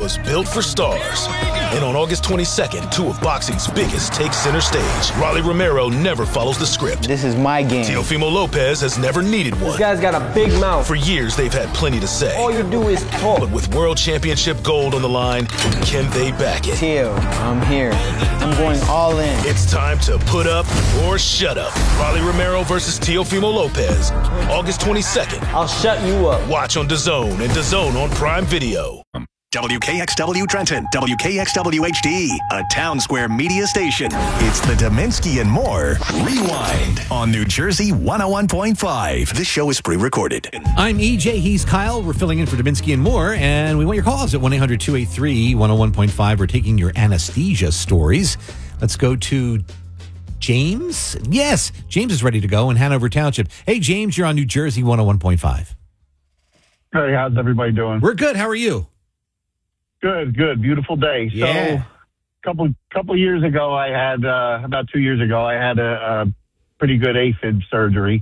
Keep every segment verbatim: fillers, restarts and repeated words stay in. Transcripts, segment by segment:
was built for stars. And on August twenty-second, two of boxing's biggest take center stage. Rolly Romero never follows the script. This is my game. Teofimo Lopez has never needed one. This guy's got a big mouth. For years, they've had plenty to say. All you do is talk. But with World Championship gold on the line, can they back it? Teo, I'm here. I'm going all in. It's time to put up or shut up. Rolly Romero versus Teofimo Lopez. August twenty-second. I'll shut you up. Watch on DAZN and DAZN on Prime Video. W K X W Trenton, W K X W H D, a Town Square media station. It's the Dominski and More Rewind on New Jersey one oh one point five. This show is pre-recorded. I'm E J, he's Kyle. We're filling in for Dominski and More, and we want your calls at one eight hundred two eight three one oh one point five. We're taking your anesthesia stories. Let's go to James. Yes, James is ready to go in Hanover Township. Hey, James, you're on New Jersey one oh one point five. Hey, how's everybody doing? We're good. How are you? Good, good. Beautiful day. Yeah. So, a couple couple years ago, I had, uh, about two years ago, I had a, a pretty good AFib surgery.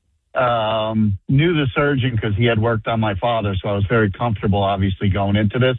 Um, knew the surgeon because he had worked on my father, so I was very comfortable, obviously, going into this.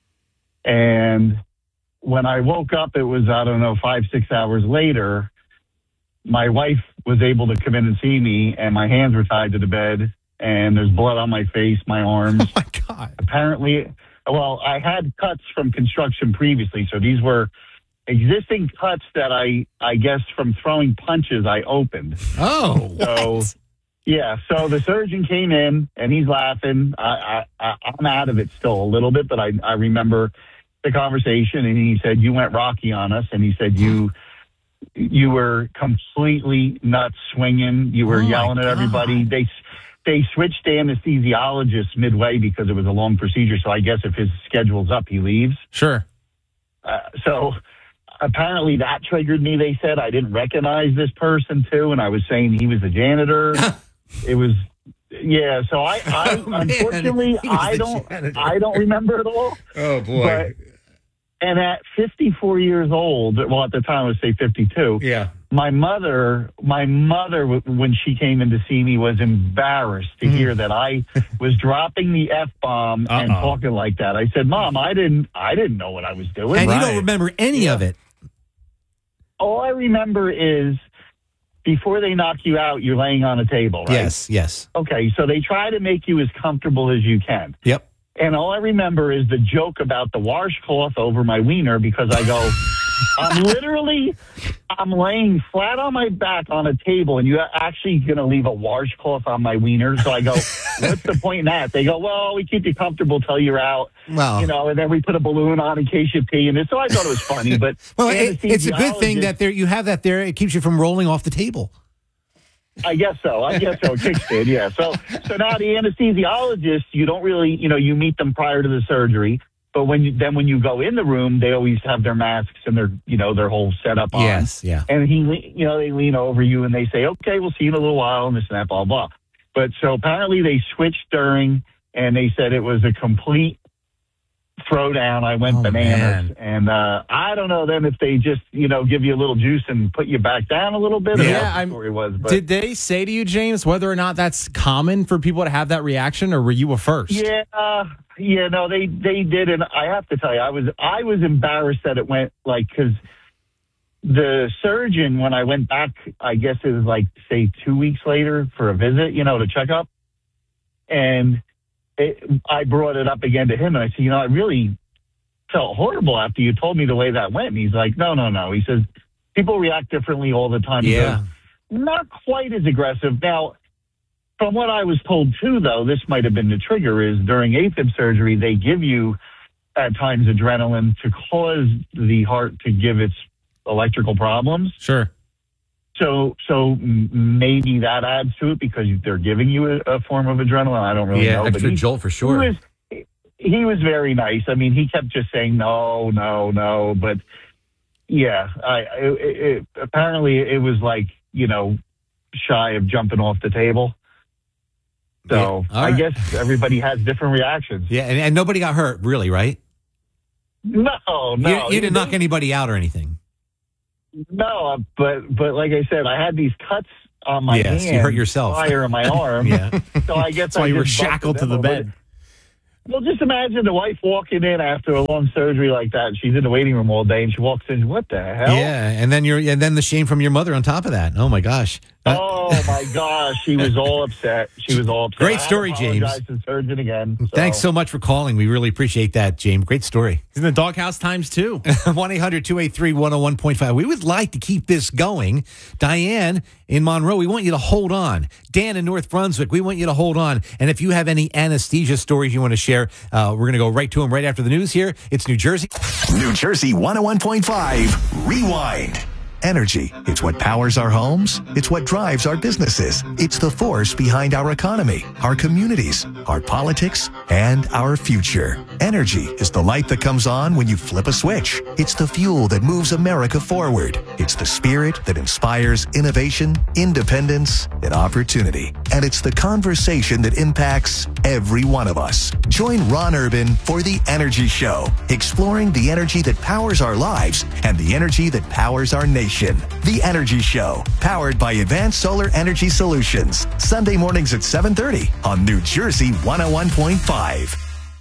And when I woke up, it was, I don't know, five, six hours later, my wife was able to come in and see me, and my hands were tied to the bed, and there's blood on my face, my arms. Oh, my God. Apparently... Well, I had cuts from construction previously, so these were existing cuts that I, I guess, from throwing punches, I opened. Oh, so what? Yeah. So the surgeon came in and he's laughing. I, I, I'm out of it still a little bit, but I, I remember the conversation, and he said, "You went Rocky on us," and he said, "You, you were completely nuts, swinging. You were Oh, yelling at everybody." They. They switched to anesthesiologists midway because it was a long procedure. So I guess if his schedule's up, he leaves. Sure. Uh, so apparently that triggered me. They said I didn't recognize this person too, and I was saying he was the janitor. It was, yeah. So I, I Oh, man. unfortunately, He was I the don't, janitor. I don't remember it all. Oh, boy. But, and at fifty-four years old, well, at the time I would say fifty-two. Yeah. My mother, my mother, when she came in to see me, was embarrassed to hear that I was dropping the F-bomb and Uh-oh. talking like that. I said, "Mom, I didn't, I didn't know what I was doing." And you Right. don't remember any Yeah. of it. All I remember is before they knock you out, you're laying on a table, right? Yes, yes. Okay, so they try to make you as comfortable as you can. Yep. And all I remember is the joke about the washcloth over my wiener, because I go, I'm literally, I'm laying flat on my back on a table, and you're actually going to leave a washcloth on my wiener. So I go, what's the point in that? They go, well, we keep you comfortable till you're out. Well, You know, and then we put a balloon on in case you pee. And so I thought it was funny, but well, it, it's a good thing anesthesiologist- that there you have that there. It keeps you from rolling off the table. I guess so. I guess so. Kicks did, yeah. So, so now the anesthesiologist, you don't really, you know, you meet them prior to the surgery, but when you, then when you go in the room, they always have their masks and their, you know, their whole setup on. Yes, yeah. And he, le- you know, they lean over you and they say, "Okay, we'll see you in a little while," and this and that, blah blah. But so apparently they switched during, and they said it was a complete throwdown. I went Oh, bananas, man. and uh, I don't know then if they just, you know, give you a little juice and put you back down a little bit. or Yeah, what the I'm- story was. But Did they say to you, James, whether or not that's common for people to have that reaction, or were you a first? Yeah, uh, yeah, no, they they did, and I have to tell you, I was I was embarrassed that it went like, because the surgeon, when I went back, I guess it was like say two weeks later for a visit, you know, to check up, and it, I brought it up again to him, and I said, you know, I really felt horrible after you told me the way that went. And he's like, no, no, no. He says people react differently all the time. He Yeah. goes, not quite as aggressive now. From what I was told, too, though, this might have been the trigger, is during AFib surgery, they give you, at times, adrenaline to cause the heart to give its electrical problems. Sure. So so m- maybe that adds to it because they're giving you a, a form of adrenaline. I don't really Yeah, know. but extra he- jolt for he sure. was, he was very nice. I mean, he kept just saying, no, no, no. But, yeah, I, it, it, apparently it was like, you know, shy of jumping off the table. So Yeah. All I right. guess everybody has different reactions. Yeah, and, and nobody got hurt, really, right? No, no. you, you didn't knock They- anybody out or anything. No, but but like I said, I had these cuts on my Yes, you hand hurt yourself. prior in my arm. Yeah. So I guess That's why I you were just busted shackled to them the a little bed. Well, just imagine the wife walking in after a long surgery like that. She's in the waiting room all day, and she walks in. What the hell? Yeah, and then you're, and then the shame from your mother on top of that. Oh my gosh. Oh my gosh, she was all upset. She was all upset. Great story, James. I had to apologize to the surgeon again. So. Thanks so much for calling. We really appreciate that, James. Great story. He's in the doghouse times two. one eight hundred two eight three one oh one point five. We would like to keep this going. Diane in Monroe, we want you to hold on. Dan in North Brunswick, we want you to hold on. And if you have any anesthesia stories you want to share, uh, we're going to go right to them right after the news here. It's New Jersey. New Jersey one oh one point five, Rewind. Energy. It's what powers our homes. It's what drives our businesses. It's the force behind our economy, our communities, our politics, and our future. Energy is the light that comes on when you flip a switch. It's the fuel that moves America forward. It's the spirit that inspires innovation, independence, and opportunity. And it's the conversation that impacts every one of us. Join Ron Urban for The Energy Show, exploring the energy that powers our lives and the energy that powers our nation. The Energy Show, powered by Advanced Solar Energy Solutions. Sunday mornings at seven thirty on New Jersey one oh one point five.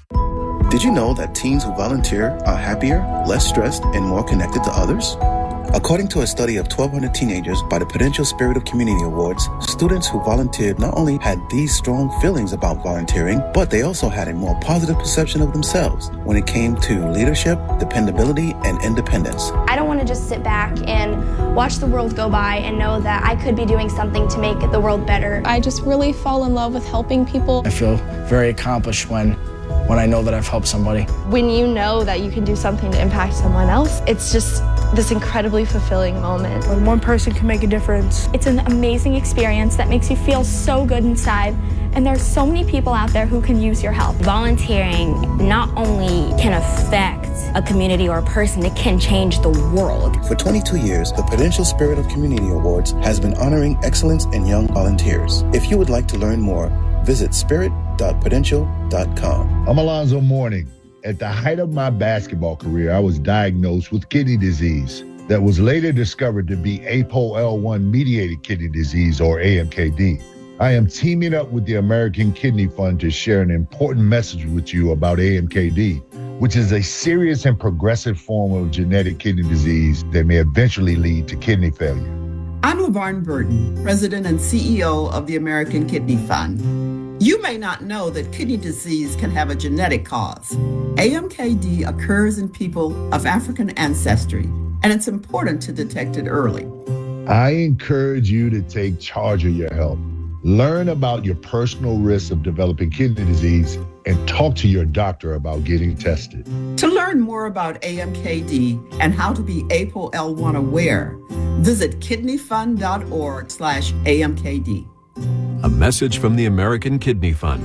Did you know that teens who volunteer are happier, less stressed, and more connected to others? According to a study of twelve hundred teenagers by the Prudential Spirit of Community Awards, students who volunteered not only had these strong feelings about volunteering, but they also had a more positive perception of themselves when it came to leadership, dependability, and independence. I don't want to just sit back and watch the world go by and know that I could be doing something to make the world better. I just really fall in love with helping people. I feel very accomplished when when I know that I've helped somebody. When you know that you can do something to impact someone else, it's just this incredibly fulfilling moment. When one person can make a difference. It's an amazing experience that makes you feel so good inside, and there's so many people out there who can use your help. Volunteering not only can affect a community or a person, it can change the world. For twenty-two years, the Prudential Spirit of Community Awards has been honoring excellence in young volunteers. If you would like to learn more, visit spirit dot prudential dot com. I'm Alonzo Mourning. At the height of my basketball career, I was diagnosed with kidney disease that was later discovered to be A P O L one mediated kidney disease, or A M K D. I am teaming up with the American Kidney Fund to share an important message with you about A M K D, which is a serious and progressive form of genetic kidney disease that may eventually lead to kidney failure. I'm LaVarn Burton, President and C E O of the American Kidney Fund. You may not know that kidney disease can have a genetic cause. A M K D occurs in people of African ancestry, and it's important to detect it early. I encourage you to take charge of your health. Learn about your personal risks of developing kidney disease and talk to your doctor about getting tested. To learn more about A M K D and how to be A P O L one aware, visit kidneyfund.org slash AMKD. A message from the American Kidney Fund.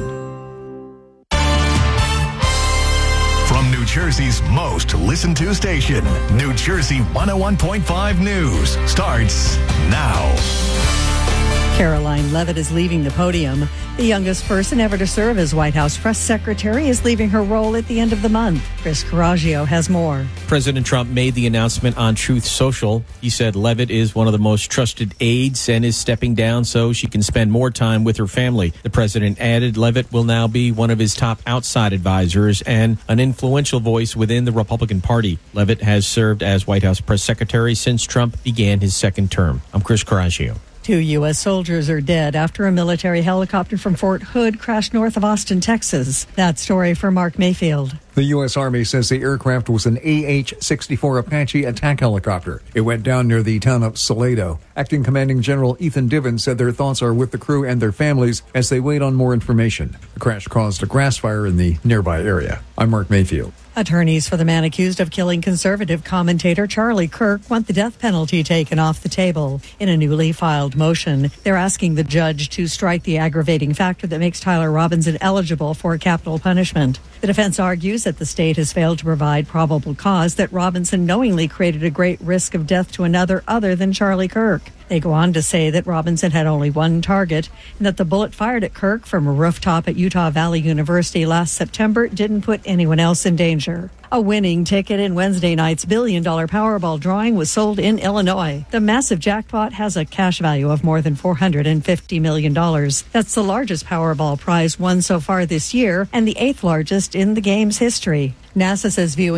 From New Jersey's most listened to station, New Jersey one oh one point five News starts now. Caroline Leavitt is leaving the podium. The youngest person ever to serve as White House press secretary is leaving her role at the end of the month. Chris Coraggio has more. President Trump made the announcement on Truth Social. He said Leavitt is one of the most trusted aides and is stepping down so she can spend more time with her family. The president added Leavitt will now be one of his top outside advisors and an influential voice within the Republican Party. Leavitt has served as White House press secretary since Trump began his second term. I'm Chris Coraggio. Two U S soldiers are dead after a military helicopter from Fort Hood crashed north of Austin, Texas. That story for Mark Mayfield. The U S. Army says the aircraft was an A H sixty-four Apache attack helicopter. It went down near the town of Salado. Acting Commanding General Ethan Divin said their thoughts are with the crew and their families as they wait on more information. The crash caused a grass fire in the nearby area. I'm Mark Mayfield. Attorneys for the man accused of killing conservative commentator Charlie Kirk want the death penalty taken off the table. In a newly filed motion, they're asking the judge to strike the aggravating factor that makes Tyler Robinson eligible for capital punishment. The defense argues that the state has failed to provide probable cause that Robinson knowingly created a great risk of death to another other than Charlie Kirk. They go on to say that Robinson had only one target and that the bullet fired at Kirk from a rooftop at Utah Valley University last September didn't put anyone else in danger. A winning ticket in Wednesday night's billion-dollar Powerball drawing was sold in Illinois. The massive jackpot has a cash value of more than four hundred fifty million dollars. That's the largest Powerball prize won so far this year and the eighth largest in the game's history. NASA says viewing